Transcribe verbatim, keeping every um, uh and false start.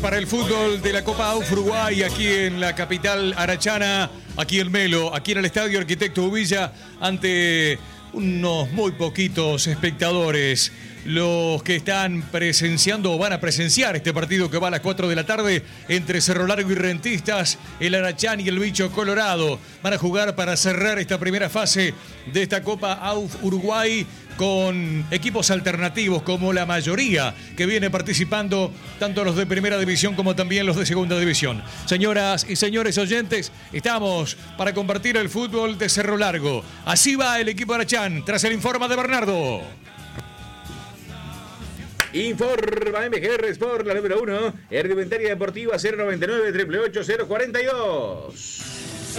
para el fútbol de la Copa A U F Uruguay aquí en la capital arachana, aquí en Melo, aquí en el Estadio Arquitecto Ubilla, ante unos muy poquitos espectadores. Los que están presenciando o van a presenciar este partido que va a las cuatro de la tarde entre Cerro Largo y Rentistas, el Arachán y el Bicho Colorado. Van a jugar para cerrar esta primera fase de esta Copa A U F Uruguay con equipos alternativos como la mayoría que viene participando, tanto los de primera división como también los de segunda división. Señoras y señores oyentes, estamos para compartir el fútbol de Cerro Largo. Así va el equipo Arachán tras el informe de Bernardo. Informa M G R Sport, la número uno, Erdiventaria Deportiva cero noventa y nueve, ocho ocho ocho, cero cuarenta y dos.